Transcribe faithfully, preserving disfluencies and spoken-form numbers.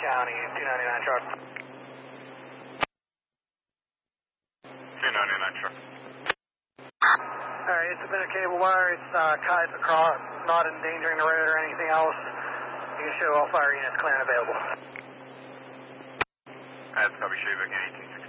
County, two ninety-nine truck. two ninety-nine truck. Alright, it's a bit of cable wire. It's uh, cut across, not endangering the road or anything else. You can show all fire units clear and available. That's copy, Shayback eighteen.